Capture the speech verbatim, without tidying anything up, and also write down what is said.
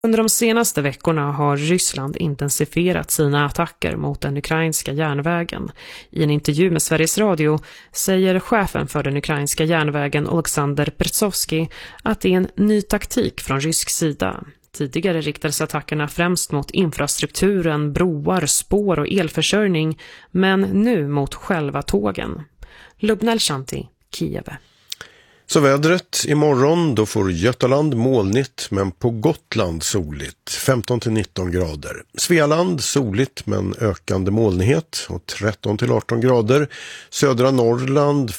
Under de senaste veckorna har Ryssland intensifierat sina attacker mot den ukrainska järnvägen. I en intervju med Sveriges Radio säger chefen för den ukrainska järnvägen Alexander Persovsky att det är en ny taktik från rysk sida. Tidigare riktades attackerna främst mot infrastrukturen, broar, spår och elförsörjning, men nu mot själva tågen. Lubnel Shanti, Kiev. Så vädret imorgon, då får Götaland molnigt men på Gotland soligt, femton till nitton grader. Svealand soligt men ökande molnighet och tretton till arton grader. Södra Norrland